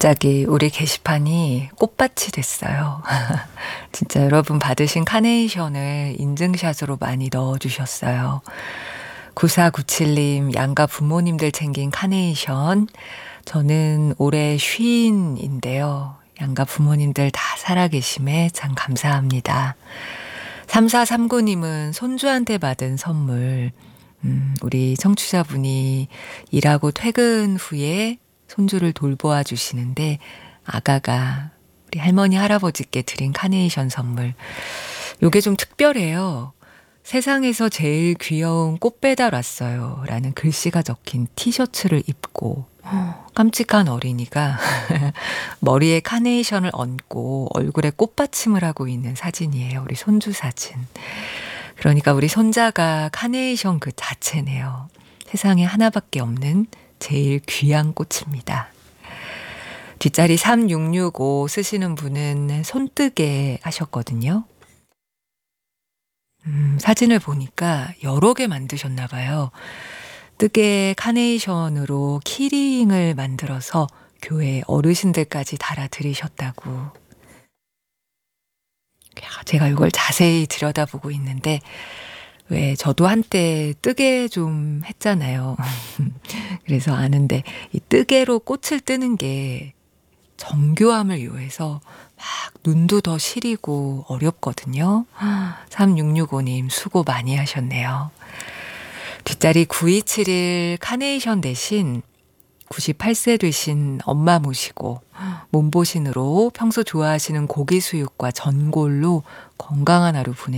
갑자기 우리 게시판이 꽃밭이 됐어요. 진짜 여러분 받으신 카네이션을 인증샷으로 많이 넣어주셨어요. 9497님, 양가 부모님들 챙긴 카네이션. 저는 올해 쉰인데요. 양가 부모님들 다 살아계심에 참 감사합니다. 3439님은 손주한테 받은 선물. 우리 청취자분이 일하고 퇴근 후에 손주를 돌보아 주시는데 아가가 우리 할머니 할아버지께 드린 카네이션 선물. 요게 좀 특별해요. 세상에서 제일 귀여운 꽃 배달 왔어요 라는 글씨가 적힌 티셔츠를 입고 깜찍한 어린이가 머리에 카네이션을 얹고 얼굴에 꽃받침을 하고 있는 사진이에요. 우리 손주 사진. 그러니까 우리 손자가 카네이션 그 자체네요. 세상에 하나밖에 없는 제일 귀한 꽃입니다. 뒷자리 3665 쓰시는 분은 손뜨개 하셨거든요. 사진을 보니까 여러 개 만드셨나 봐요. 뜨개 카네이션으로 키링을 만들어서 교회 어르신들까지 달아드리셨다고. 제가 이걸 자세히 들여다보고 있는데 왜 저도 한때 뜨개 좀 했잖아요. 그래서 아는데 이 뜨개로 꽃을 뜨는 게 정교함을 요해서 막 눈도 더 시리고 어렵거든요. 3665님 수고 많이 하셨네요. 뒷자리 9271 카네이션 대신 98세 되신 엄마 모시고 몸보신으로 평소 좋아하시는 고기 수육과 전골로 건강한 하루 보내